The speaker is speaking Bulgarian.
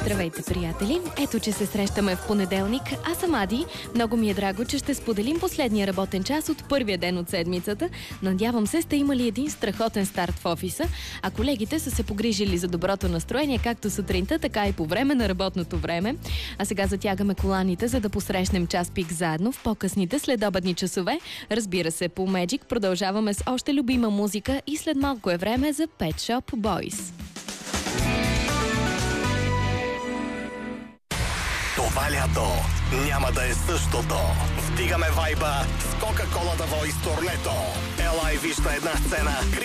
Здравейте, приятели! Ето, че се срещаме в понеделник. Аз съм Ади. Много ми е драго, че ще споделим последния работен час от първия ден от седмицата. Надявам се, сте имали един страхотен старт в офиса, а колегите са се погрижили за доброто настроение, както сутринта, така и по време на работното време. А сега затягаме коланите, за да посрещнем час пик заедно в по-късните следобедни часове. Разбира се, по Magic продължаваме с още любима музика и след малко е време за Pet Shop Boys. Това лято няма да е същото. Вдигаме вайба с Coca-Cola The Voice турнето. Ела и виж на една сцена